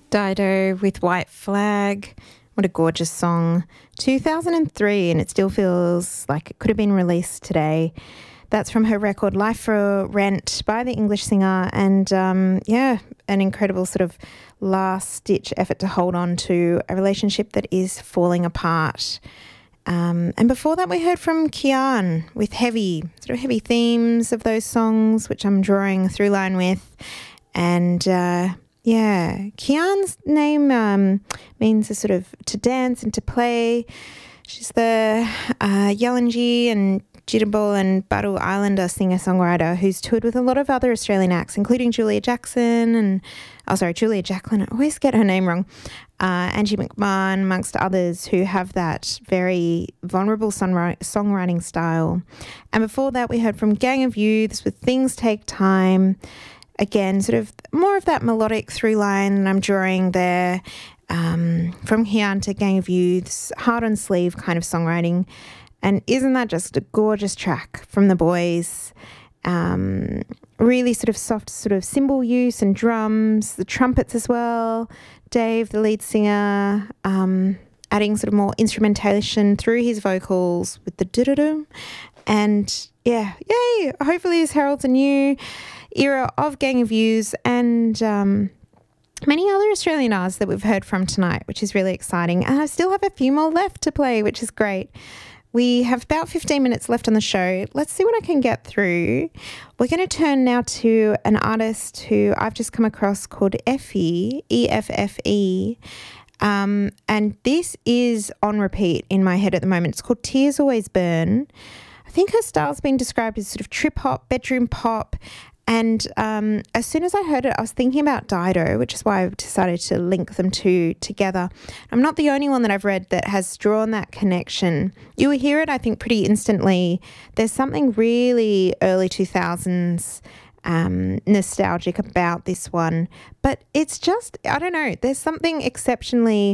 Dido with White Flag. What a gorgeous song. 2003, and it still feels like it could have been released today. That's from her record Life for Rent by the English singer, and an incredible sort of last-ditch effort to hold on to a relationship that is falling apart. And before that, we heard from Kian with heavy themes of those songs, which I'm drawing a through line with. And Kian's name means a sort of to dance and to play. She's the Yalanji and Jitterball and Baru Islander singer-songwriter who's toured with a lot of other Australian acts, including Julia Jacklin. I always get her name wrong. Angie McMahon, amongst others, who have that very vulnerable songwriting style. And before that, we heard from Gang of Youths with Things Take Time. Again, sort of more of that melodic through line I'm drawing there. From Kian to Gang of Youths, heart on sleeve kind of songwriting. And isn't that just a gorgeous track from the boys? Really sort of soft sort of cymbal use and drums, the trumpets as well. Dave, the lead singer, adding sort of more instrumentation through his vocals with the do-do-do. And yeah, yay! Hopefully this heralds a new era of Gang of Youths and many other Australian artists that we've heard from tonight, which is really exciting. And I still have a few more left to play, which is great. We have about 15 minutes left on the show. Let's see what I can get through. We're going to turn now to an artist who I've just come across called Effie, E-F-F-E. And this is on repeat in my head at the moment. It's called Tears Always Burn. I think her style's been described as sort of trip hop, bedroom pop. And as soon as I heard it, I was thinking about Dido, which is why I decided to link them two together. I'm not the only one that I've read that has drawn that connection. You will hear it, I think, pretty instantly. There's something really early 2000s nostalgic about this one. But it's just, I don't know, there's something exceptionally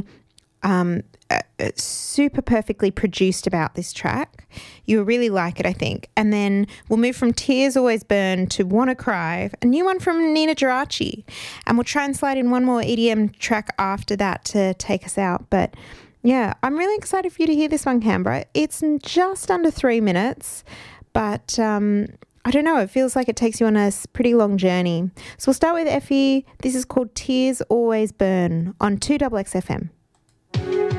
super perfectly produced about this track. You'll really like it, I think. And then we'll move from Tears Always Burn to Wanna Cry, a new one from Nina Geraci. And we'll try and slide in one more EDM track after that to take us out. But yeah, I'm really excited for you to hear this one, Canberra. It's just under 3 minutes, but I don't know, it feels like it takes you on a pretty long journey. So we'll start with Effie. This is called Tears Always Burn on 2XXFM.